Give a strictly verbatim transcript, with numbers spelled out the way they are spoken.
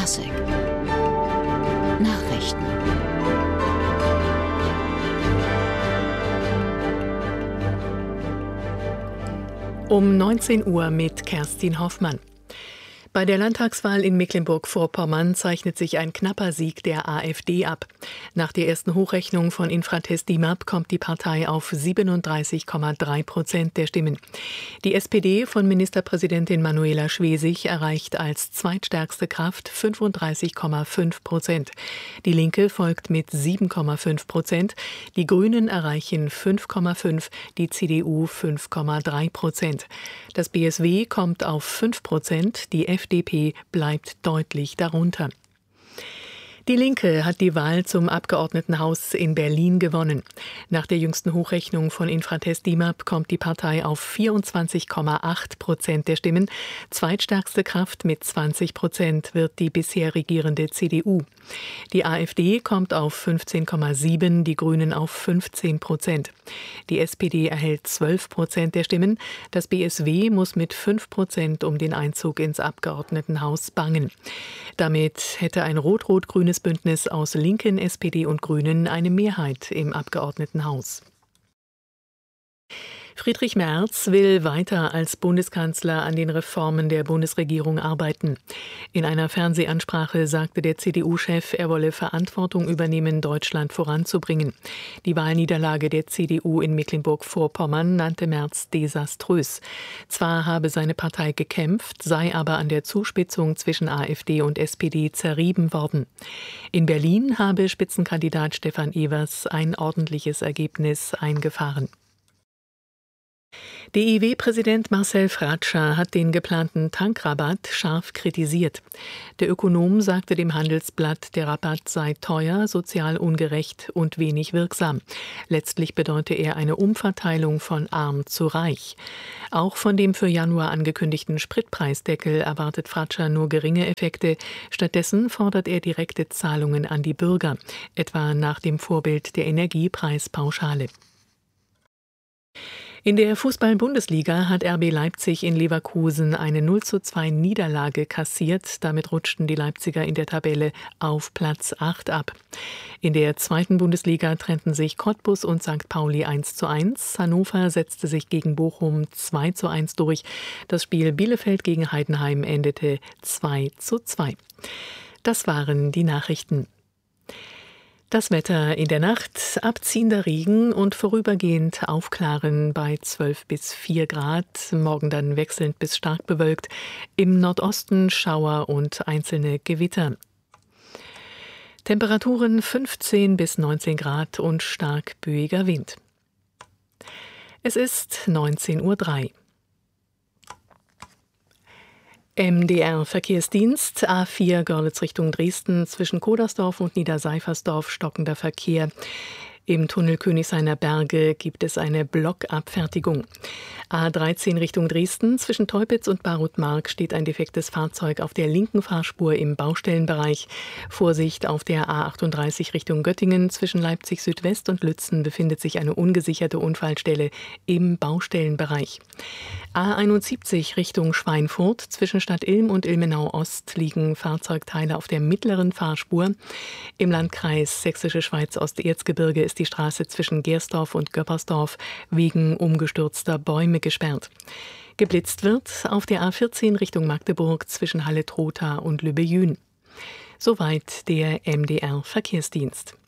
Klassik Nachrichten. Um neunzehn Uhr mit Kerstin Hoffmann. Bei der Landtagswahl in Mecklenburg-Vorpommern zeichnet sich ein knapper Sieg der AfD ab. Nach der ersten Hochrechnung von Infratest DIMAP kommt die Partei auf siebenunddreißig Komma drei Prozent der Stimmen. Die S P D von Ministerpräsidentin Manuela Schwesig erreicht als zweitstärkste Kraft fünfunddreißig Komma fünf Prozent. Die Linke folgt mit sieben Komma fünf Prozent, die Grünen erreichen fünf Komma fünf, die C D U fünf Komma drei Prozent. Das B S W kommt auf fünf Prozent, die F D P bleibt deutlich darunter. Die Linke hat die Wahl zum Abgeordnetenhaus in Berlin gewonnen. Nach der jüngsten Hochrechnung von Infratest DIMAP kommt die Partei auf vierundzwanzig Komma acht Prozent der Stimmen. Zweitstärkste Kraft mit zwanzig Prozent wird die bisher regierende C D U. Die AfD kommt auf fünfzehn Komma sieben, die Grünen auf fünfzehn Prozent. Die S P D erhält zwölf Prozent der Stimmen. Das B S W muss mit fünf Prozent um den Einzug ins Abgeordnetenhaus bangen. Damit hätte ein rot-rot-grünes Bündnis aus Linken, S P D und Grünen eine Mehrheit im Abgeordnetenhaus. Friedrich Merz will weiter als Bundeskanzler an den Reformen der Bundesregierung arbeiten. In einer Fernsehansprache sagte der C D U-Chef, er wolle Verantwortung übernehmen, Deutschland voranzubringen. Die Wahlniederlage der C D U in Mecklenburg-Vorpommern nannte Merz desaströs. Zwar habe seine Partei gekämpft, sei aber an der Zuspitzung zwischen AfD und S P D zerrieben worden. In Berlin habe Spitzenkandidat Stefan Evers ein ordentliches Ergebnis eingefahren. D I W-Präsident Marcel Fratscher hat den geplanten Tankrabatt scharf kritisiert. Der Ökonom sagte dem Handelsblatt, der Rabatt sei teuer, sozial ungerecht und wenig wirksam. Letztlich bedeute er eine Umverteilung von arm zu reich. Auch von dem für Januar angekündigten Spritpreisdeckel erwartet Fratscher nur geringe Effekte. Stattdessen fordert er direkte Zahlungen an die Bürger, etwa nach dem Vorbild der Energiepreispauschale. In der Fußball-Bundesliga hat R B Leipzig in Leverkusen eine null zu zwei Niederlage kassiert. Damit rutschten die Leipziger in der Tabelle auf Platz acht ab. In der zweiten Bundesliga trennten sich Cottbus und Sankt Pauli eins zu eins. Hannover setzte sich gegen Bochum zwei zu eins durch. Das Spiel Bielefeld gegen Heidenheim endete zwei zu zwei. Das waren die Nachrichten. Das Wetter in der Nacht, abziehender Regen und vorübergehend Aufklaren bei zwölf bis vier Grad. Morgen dann wechselnd bis stark bewölkt. Im Nordosten Schauer und einzelne Gewitter. Temperaturen fünfzehn bis neunzehn Grad und stark böiger Wind. Es ist neunzehn Uhr drei. M D R-Verkehrsdienst, A vier Görlitz Richtung Dresden, zwischen Kodersdorf und Niederseifersdorf stockender Verkehr. Im Tunnel Königshainer Berge gibt es eine Blockabfertigung. A dreizehn Richtung Dresden, zwischen Teupitz und Barutmark steht ein defektes Fahrzeug auf der linken Fahrspur im Baustellenbereich. Vorsicht auf der A achtunddreißig Richtung Göttingen, zwischen Leipzig Südwest und Lützen befindet sich eine ungesicherte Unfallstelle im Baustellenbereich. A einundsiebzig Richtung Schweinfurt, zwischen Stadt Ilm und Ilmenau Ost liegen Fahrzeugteile auf der mittleren Fahrspur. Im Landkreis Sächsische Schweiz-Osterzgebirge ist die Straße zwischen Gersdorf und Göppersdorf wegen umgestürzter Bäume gesperrt. Geblitzt wird auf der A vierzehn Richtung Magdeburg zwischen Halle-Trotha und Lübbejün. Soweit der M D R-Verkehrsdienst.